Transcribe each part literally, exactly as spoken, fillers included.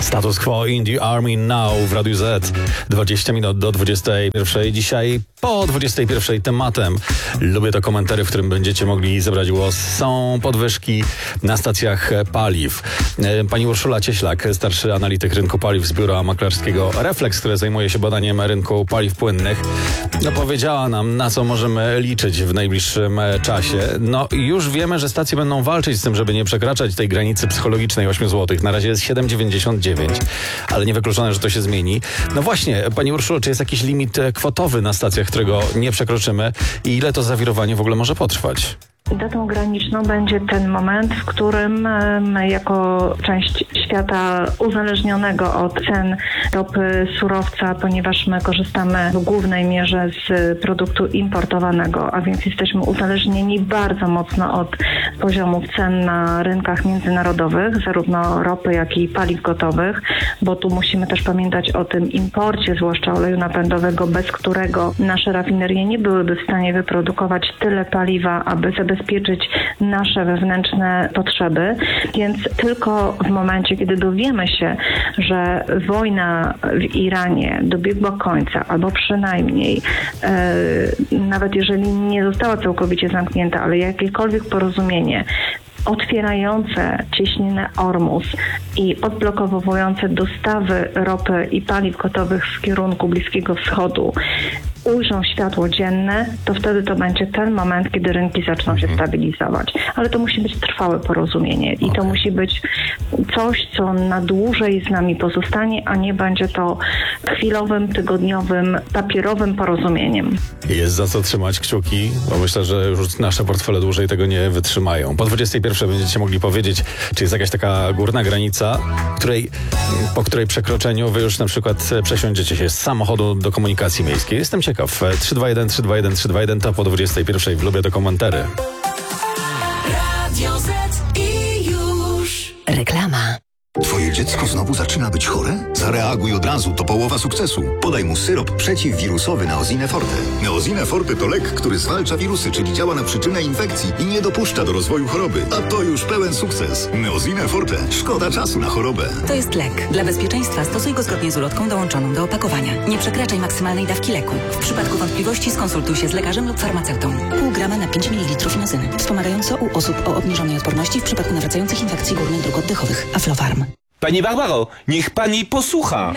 Status Quo in the Army Now w Radiu Z. dwadzieścia minut do dwudziestej pierwszej. Dzisiaj po dwudziestej pierwszej tematem. Lubię to komentary, w którym będziecie mogli zebrać głos. Są podwyżki na stacjach paliw. Pani Urszula Cieślak, starszy analityk rynku paliw z biura maklerskiego Reflex, które zajmuje się badaniem rynku paliw płynnych, no, powiedziała nam, na co możemy liczyć w najbliższym czasie. No już wiemy, że stacje będą walczyć z tym, żeby nie przekraczać tej granicy psychologicznej osiem złotych. Na razie jest siedem dziewięćdziesiąt dziewięć, ale niewykluczone, że to się zmieni. No właśnie, pani Urszulo, czy jest jakiś limit kwotowy na stacjach, którego nie przekroczymy i ile to zawirowanie w ogóle może potrwać? Datą graniczną będzie ten moment, w którym my jako część świata uzależnionego od cen ropy surowca, ponieważ my korzystamy w głównej mierze z produktu importowanego, a więc jesteśmy uzależnieni bardzo mocno od poziomów cen na rynkach międzynarodowych, zarówno ropy, jak i paliw gotowych, bo tu musimy też pamiętać o tym imporcie, zwłaszcza oleju napędowego, bez którego nasze rafinerie nie byłyby w stanie wyprodukować tyle paliwa, aby zabezpieczyć zabezpieczyć nasze wewnętrzne potrzeby, więc tylko w momencie, kiedy dowiemy się, że wojna w Iranie dobiegła końca, albo przynajmniej e, nawet jeżeli nie została całkowicie zamknięta, ale jakiekolwiek porozumienie otwierające cieśninę Ormus i odblokowujące dostawy ropy i paliw gotowych w kierunku Bliskiego Wschodu ujrzą światło dzienne, to wtedy to będzie ten moment, kiedy rynki zaczną się stabilizować. Ale to musi być trwałe porozumienie i to musi być coś, co na dłużej z nami pozostanie, a nie będzie to chwilowym, tygodniowym, papierowym porozumieniem. Jest za co trzymać kciuki, bo myślę, że już nasze portfele dłużej tego nie wytrzymają. Po dwudziestej pierwszej będziecie mogli powiedzieć, czy jest jakaś taka górna granica, której, po której przekroczeniu wy już na przykład przesiądziecie się z samochodu do komunikacji miejskiej. Jestem ciekaw. trzy dwa jeden, trzy dwa jeden, trzy dwa jeden to po dwudziestej pierwszej w Lubię to komentary. Radio Z i już. Reklama. Twoje dziecko znowu zaczyna być chore? Zareaguj od razu, to połowa sukcesu. Podaj mu syrop przeciwwirusowy Neosine Forte. Neosine Forte to lek, który zwalcza wirusy, czyli działa na przyczynę infekcji i nie dopuszcza do rozwoju choroby. A to już pełen sukces. Neosine Forte. Szkoda czasu na chorobę. To jest lek. Dla bezpieczeństwa stosuj go zgodnie z ulotką dołączoną do opakowania. Nie przekraczaj maksymalnej dawki leku. W przypadku wątpliwości skonsultuj się z lekarzem lub farmaceutą. Pół grama na pięć mililitrów inozyny. Wspomagająco u osób o obniżonej odporności w przypadku nawracających infekcji górnych dróg oddechowych. Aflofarm. Pani Barbaro, niech pani posłucha.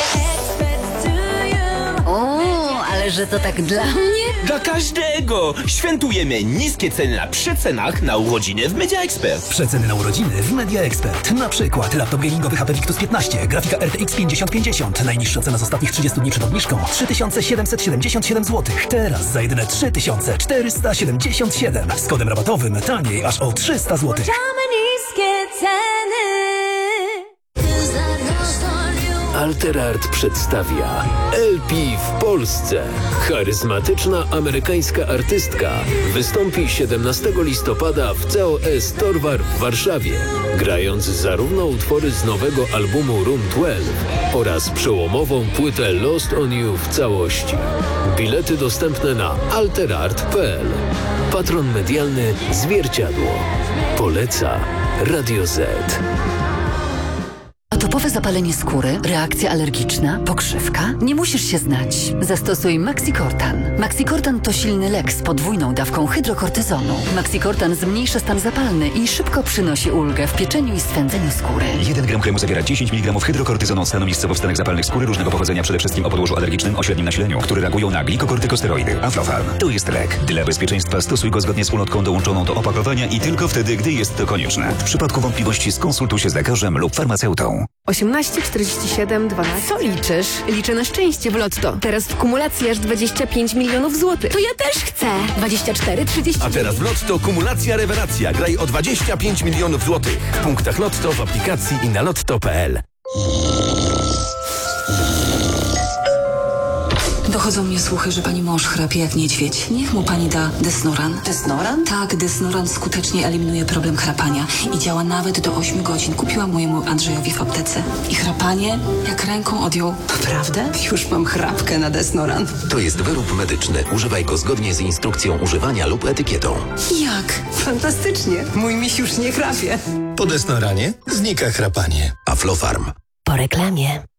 O, ale że to tak dla mnie? Dla każdego! Świętujemy niskie ceny na przecenach na urodziny w Media Expert. Przeceny na urodziny w Media Expert. Na przykład laptop gamingowy H P Victus piętnaście, grafika R T X pięćdziesiąt pięćdziesiąt. Najniższa cena z ostatnich trzydziestu dni przed obniżką trzy tysiące siedemset siedemdziesiąt siedem złotych. Teraz za jedyne trzy tysiące czterysta siedemdziesiąt siedem. Z kodem rabatowym taniej aż o trzysta złotych. Niskie ceny. Alterart przedstawia L P w Polsce. Charyzmatyczna amerykańska artystka wystąpi siedemnastego listopada w C O S Torwar w Warszawie, grając zarówno utwory z nowego albumu Room dwanaście oraz przełomową płytę Lost on You w całości. Bilety dostępne na alterart kropka p l. Patron medialny Zwierciadło. Poleca Radio Z. Atopowe zapalenie skóry, reakcja alergiczna, pokrzywka? Nie musisz się znać. Zastosuj Maxicortan. Maxicortan to silny lek z podwójną dawką hydrokortyzonu. Maxicortan zmniejsza stan zapalny i szybko przynosi ulgę w pieczeniu i swędzeniu skóry. jeden gram kremu zawiera dziesięć miligramów hydrokortyzonu, stanowisko powstanek zapalnych skóry różnego pochodzenia, przede wszystkim o podłożu alergicznym o średnim nasileniu, które reagują na glikokortykosteroidy. Aflofarm. To jest lek. Dla bezpieczeństwa stosuj go zgodnie z ulotką dołączoną do opakowania i tylko wtedy, gdy jest to konieczne. W przypadku wątpliwości skonsultuj się z lekarzem lub farmaceutą. osiemnaście czterdzieści siedem dwanaście. Co liczysz? Liczę na szczęście w Lotto. Teraz w kumulacji aż dwadzieścia pięć milionów złotych. To ja też chcę. dwadzieścia cztery trzydzieści. A teraz w Lotto kumulacja rewelacja. Graj o dwadzieścia pięć milionów złotych. W punktach Lotto, w aplikacji i na lotto kropka p l. Dochodzą mnie słuchy, że pani mąż chrapie jak niedźwiedź. Niech mu pani da Desnoran. Desnoran? Tak, Desnoran skutecznie eliminuje problem chrapania i działa nawet do ośmiu godzin. Kupiłam mojemu Andrzejowi w aptece. I chrapanie jak ręką odjął. Naprawdę? Już mam chrapkę na Desnoran. To jest wyrób medyczny. Używaj go zgodnie z instrukcją używania lub etykietą. Jak? Fantastycznie. Mój miś już nie chrapie. Po Desnoranie znika chrapanie. Aflofarm. po reklamie.